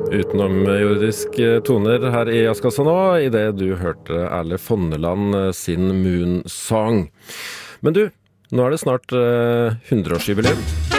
Utenomjordiske toner her i Jazzkassa nå, i det du hørte Erle Fonneland sin Moon Song. Men du, nå er det snart 100-årsjubileum.